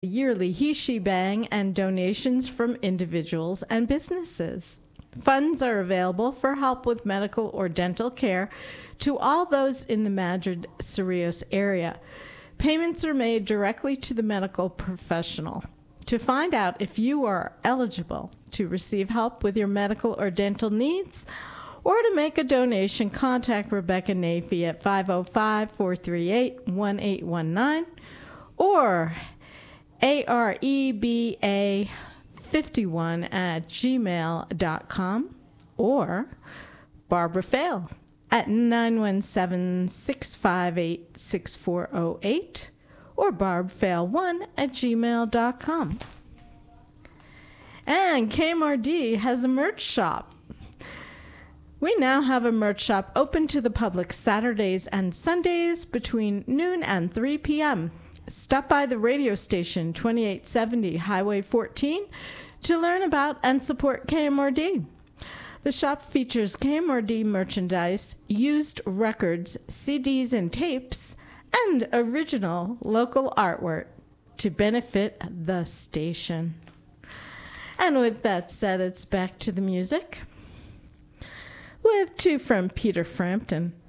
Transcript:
yearly He Bang and donations from individuals and businesses. Funds are available for help with medical or dental care to all those in the Madrid Cerrillos area. Payments are made directly to the medical professional. To find out if you are eligible to receive help with your medical or dental needs, or to make a donation, contact Rebecca Nafee at 505-438-1819 or areba51@gmail.com or Barbara Fail at 917-658-6408 or barbfail1@gmail.com. And KMRD has a merch shop. We now have a merch shop open to the public Saturdays and Sundays between noon and 3 p.m. Stop by the radio station, 2870 Highway 14, to learn about and support KMRD. The shop features KMRD merchandise, used records, CDs and tapes, and original local artwork to benefit the station. And with that said, it's back to the music. We have two from Peter Frampton.